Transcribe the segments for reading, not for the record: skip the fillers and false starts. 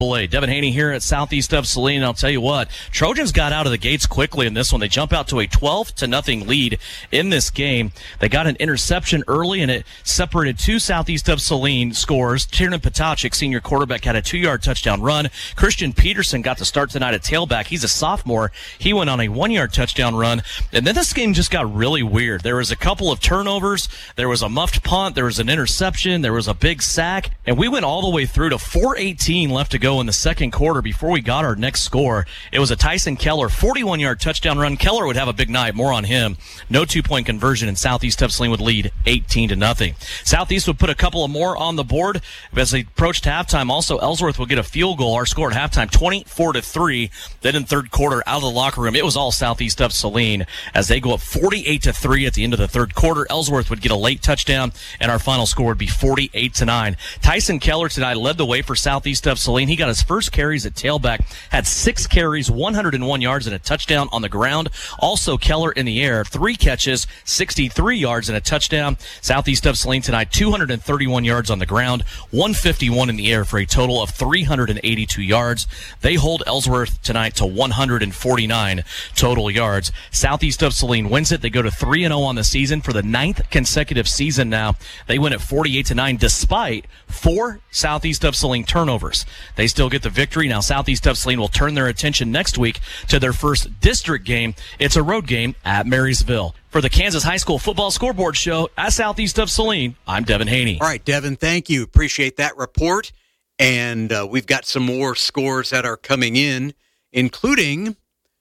Devin Haney here at Southeast of Saline. I'll tell you what, Trojans got out of the gates quickly in this one. They jump out to a 12-0 lead in this game. They got an interception early, and it separated two Southeast of Saline scores. Tiernan Potachik, senior quarterback, had a 2-yard touchdown run. Christian Peterson got the start tonight at tailback. He's a sophomore. He went on a 1-yard touchdown run. And then this game just got really weird. There was a couple of turnovers. There was a muffed punt. There was an interception. There was a big sack. And we went all the way through to 4:18 left to go in the second quarter before we got our next score. It was a Tyson Keller 41-yard touchdown run. Keller would have a big night. More on him. No two-point conversion, and Southeast of Saline would lead 18-0. Southeast would put a couple of more on the board as they approached halftime. Also, Ellsworth would get a field goal. Our score at halftime, 24-3. Then in third quarter, out of the locker room, it was all Southeast of Saline as they go up 48-3 at the end of the third quarter. Ellsworth would get a late touchdown, and our final score would be 48-9. Tyson Keller tonight led the way for Southeast of Saline. He got his first carries at tailback, had 6 carries, 101 yards, and a touchdown on the ground. Also, Keller in the air, 3 catches, 63 yards, and a touchdown. Southeast of Saline tonight, 231 yards on the ground, 151 in the air for a total of 382 yards. They hold Ellsworth tonight to 149 total yards. Southeast of Saline wins it. They go to 3-0 on the season for the 9th consecutive season now. They win at 48-9 despite 4 Southeast of Saline turnovers. They still get the victory. Now Southeast of Saline will turn their attention next week to their first district game. It's a road game at Marysville. For the Kansas High School Football Scoreboard Show at Southeast of Saline, I'm Devin Haney. All right, Devin, thank you. Appreciate that report. And we've got some more scores that are coming in, including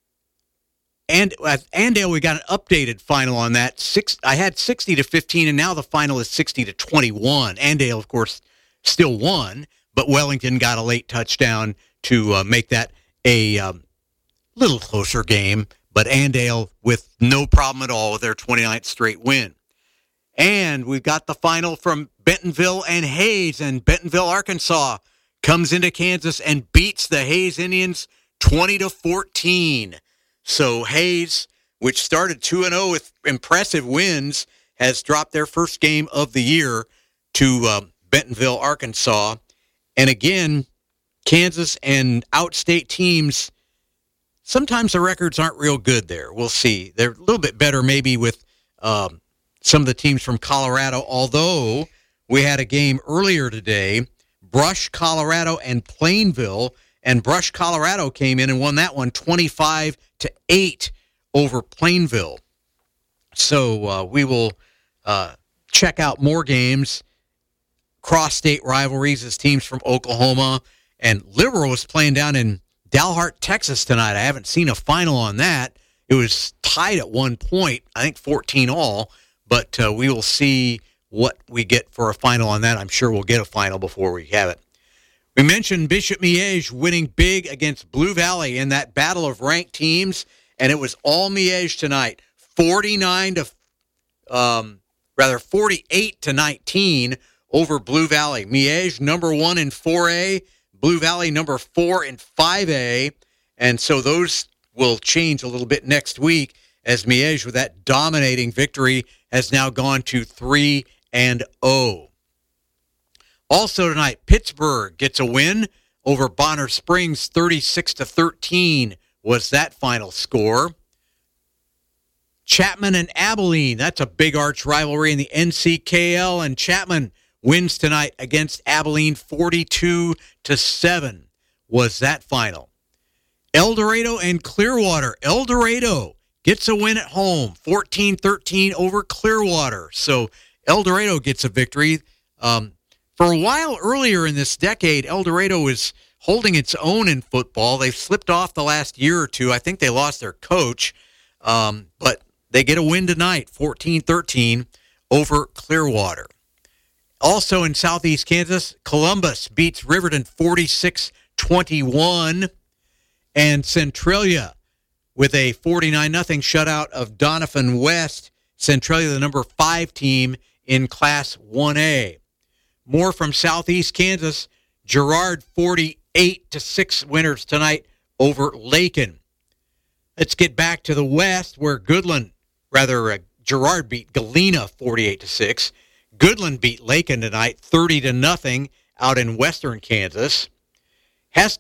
Andale. We got an updated final on that. I had 60-15, and now the final is 60-21. Andale, of course, still won, but Wellington got a late touchdown to make that a little closer game. But Andale with no problem at all with their 29th straight win. And we've got the final from Bentonville and Hayes. And Bentonville, Arkansas comes into Kansas and beats the Hayes Indians 20-14. So Hayes, which started 2-0 with impressive wins, has dropped their first game of the year to Bentonville, Arkansas. And again, Kansas and outstate teams, sometimes the records aren't real good there. We'll see. They're a little bit better maybe with some of the teams from Colorado, although we had a game earlier today, Brush, Colorado, and Plainville, and Brush, Colorado came in and won that one 25-8 over Plainville. So we will check out more games, cross-state rivalries as teams from Oklahoma, and Liberal was playing down in Dalhart, Texas tonight. I haven't seen a final on that. It was tied at one point, I think 14-all, but we will see what we get for a final on that. I'm sure we'll get a final before we have it. We mentioned Bishop Miege winning big against Blue Valley in that battle of ranked teams, and it was all Miege tonight, 48-19 over Blue Valley. Miege number 1 in 4A, Blue Valley number 4 in 5A, and so those will change a little bit next week as Miege, with that dominating victory, has now gone to 3-0. Also tonight, Pittsburgh gets a win over Bonner Springs, 36-13 was that final score. Chapman and Abilene, that's a big arch rivalry in the NCKL, and Chapman wins tonight against Abilene, 42-7 was that final. El Dorado and Clearwater. El Dorado gets a win at home, 14-13 over Clearwater. So El Dorado gets a victory. For a while earlier in this decade, El Dorado was holding its own in football. They've slipped off the last year or two. I think they lost their coach, but they get a win tonight, 14-13 over Clearwater. Also in Southeast Kansas, Columbus beats Riverton 46-21, and Centralia with a 49-0 shutout of Doniphan West. Centralia, the number 5 team in Class 1A. More from Southeast Kansas. Girard 48-6 winners tonight over Lakin. Let's get back to the West where Girard beat Galena 48-6. Goodland beat Lakin tonight 30-0 out in western Kansas. has